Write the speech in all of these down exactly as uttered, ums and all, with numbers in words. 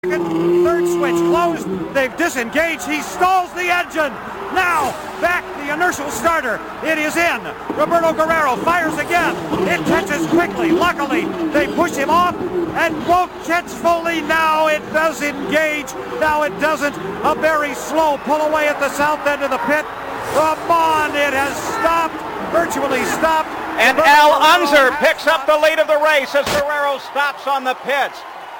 Third switch closed. They've disengaged. He stalls the engine. Now back the inertial starter. It is in. Roberto Guerrero fires again. It catches quickly. Luckily, they push him off and won't catch fully. Now it does engage. Now it doesn't. A very slow pull away at the south end of the pit. Ramon, it has stopped. Virtually stopped. And Al Unser picks up the lead of the race as Guerrero stops on the pits.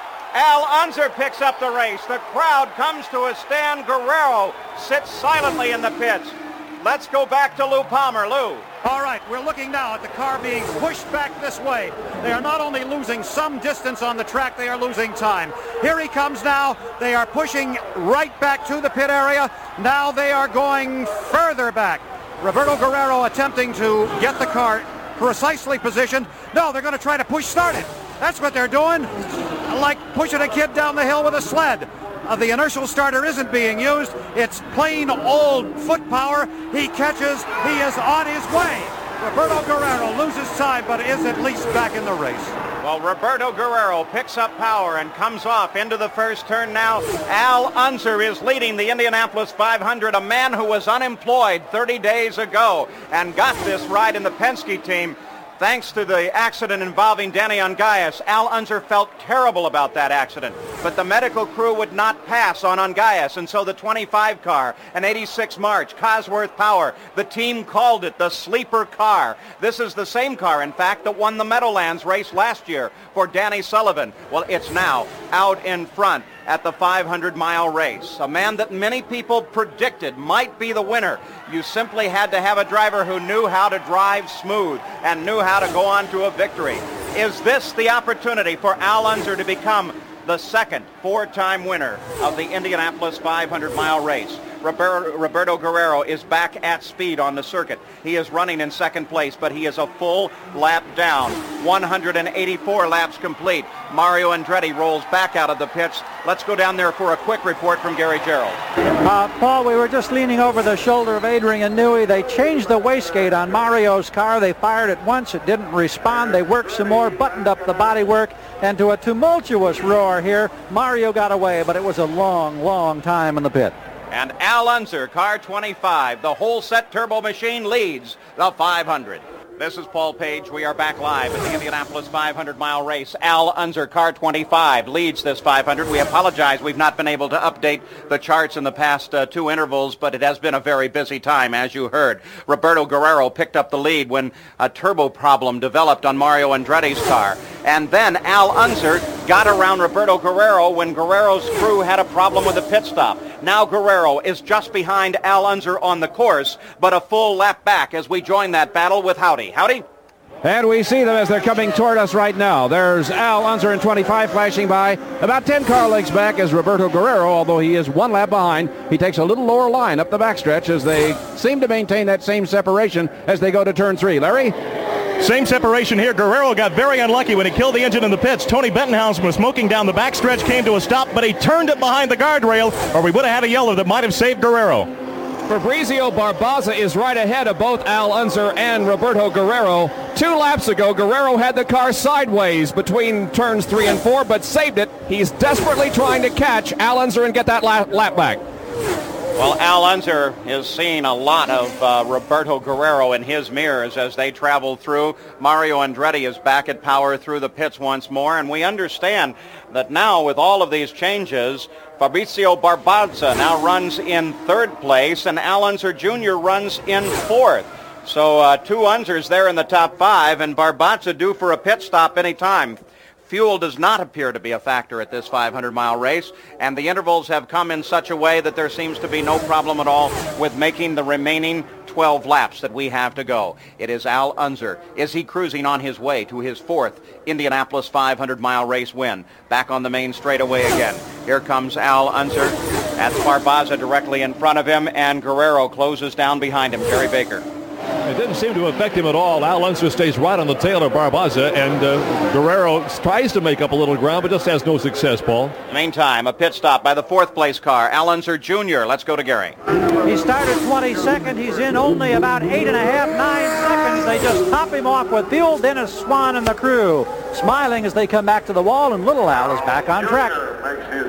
Al Unser picks up the race. The crowd comes to a stand. Guerrero sits silently in the pits. Let's go back to Lou Palmer. Lou. All right, we're looking now at the car being pushed back this way. They are not only losing some distance on the track, they are losing time. Here he comes now. They are pushing right back to the pit area. Now they are going further back. Roberto Guerrero attempting to get the car precisely positioned. No, they're going to try to push start it. That's what they're doing. Like pushing a kid down the hill with a sled. Uh, the inertial starter isn't being used. It's plain old foot power. He catches. He is on his way. Roberto Guerrero loses time, but is at least back in the race. Well, Roberto Guerrero picks up power and comes off into the first turn now. Al Unser is leading the Indianapolis five hundred, a man who was unemployed thirty days ago and got this ride in the Penske team. Thanks to the accident involving Danny Ungayas, Al Unser felt terrible about that accident. But the medical crew would not pass on Ungayas, and so the twenty-five car, an eighty-six March, Cosworth Power, the team called it the sleeper car. This is the same car, in fact, that won the Meadowlands race last year for Danny Sullivan. Well, it's now out in front at the five hundred mile race. A man that many people predicted might be the winner. You simply had to have a driver who knew how to drive smooth and knew how to go on to a victory. Is this the opportunity for Al Unser to become the second four-time winner of the Indianapolis five hundred mile race? Roberto, Roberto Guerrero is back at speed on the circuit. He is running in second place, but he is a full lap down. one hundred eighty-four laps complete. Mario Andretti rolls back out of the pits. Let's go down there for a quick report from Gary Gerould. Uh, Paul, we were just leaning over the shoulder of Adrian Newey. They changed the wastegate on Mario's car. They fired it once. It didn't respond. They worked some more, buttoned up the bodywork, and to a tumultuous roar here, Mario got away, but it was a long, long time in the pit. And Al Unser, car twenty-five, the whole set turbo machine, leads the five hundred. This is Paul Page. We are back live at the Indianapolis five hundred mile race. Al Unser, car twenty-five, leads this five hundred. We apologize. We've not been able to update the charts in the past uh, two intervals, but it has been a very busy time, as you heard. Roberto Guerrero picked up the lead when a turbo problem developed on Mario Andretti's car. And then Al Unser got around Roberto Guerrero when Guerrero's crew had a problem with the pit stop. Now Guerrero is just behind Al Unser on the course, but a full lap back as we join that battle with Howdy. Howdy? And we see them as they're coming toward us right now. There's Al Unser in twenty-five flashing by. About ten car lengths back is Roberto Guerrero, although he is one lap behind. He takes a little lower line up the backstretch as they seem to maintain that same separation as they go to turn three. Larry? Same separation here. Guerrero got very unlucky when he killed the engine in the pits. Tony Bettenhausen was smoking down the backstretch, came to a stop, but he turned it behind the guardrail, or we would have had a yellow that might have saved Guerrero. Fabrizio Barbaza is right ahead of both Al Unser and Roberto Guerrero. Two laps ago, Guerrero had the car sideways between turns three and four, but saved it. He's desperately trying to catch Al Unser and get that lap, lap back. Well, Al Unser is seeing a lot of uh, Roberto Guerrero in his mirrors as they travel through. Mario Andretti is back at power through the pits once more, and we understand that now with all of these changes, Fabrizio Barbaza now runs in third place, and Al Unser Junior runs in fourth. So uh, two Unsers there in the top five, and Barbaza due for a pit stop anytime. Fuel does not appear to be a factor at this five hundred mile race, and the intervals have come in such a way that there seems to be no problem at all with making the remaining twelve laps that we have to go. It is Al Unser. Is he cruising on his way to his fourth Indianapolis five hundred mile race win? Back on the main straightaway again. Here comes Al Unser. That's Barbaza directly in front of him, and Guerrero closes down behind him. Jerry Baker. It didn't seem to affect him at all. Al Unser stays right on the tail of Barbaza, and uh, Guerrero tries to make up a little ground, but just has no success, Paul. Meantime, a pit stop by the fourth place car, Al Unser Junior Let's go to Gary. He started twenty-second. He's in only about eight and a half, nine seconds. They just top him off with fuel. Dennis Swan and the crew smiling as they come back to the wall, and Little Al is back on track.